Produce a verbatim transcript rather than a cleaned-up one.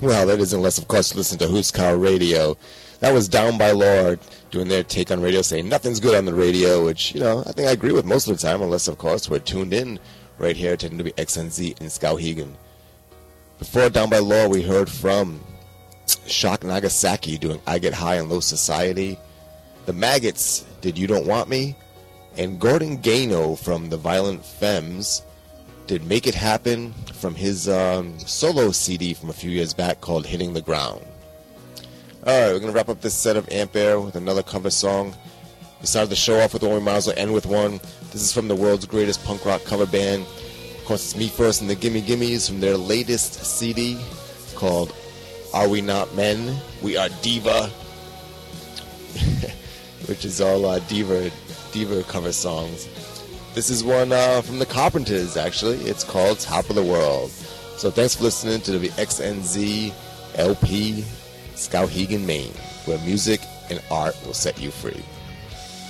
Well, that is unless, of course, you listen to Huskar Radio. That was Down by Law doing their take on radio, saying nothing's good on the radio, which, you know, I think I agree with most of the time, unless, of course, we're tuned in right here to W X N Z in Skowhegan. Before Down by Law, we heard from Shock Nagasaki doing I Get High in Low Society. The Maggots did You Don't Want Me. And Gordon Gano from the Violent Femmes did Make It Happen from his um, solo C D from a few years back called Hitting the Ground. Alright, we're going to wrap up this set of Ampere with another cover song. We started the show off with one, we might as well end with one. This is from the world's greatest punk rock cover band. Of course, it's Me First and the Gimme Gimmes from their latest C D called Are We Not Men? We Are Diva. Which is all uh, diva, diva cover songs. This is one uh, from the Carpenters, actually. It's called Top of the World. So thanks for listening to the X N Z L P Skowhegan, Maine, where music and art will set you free.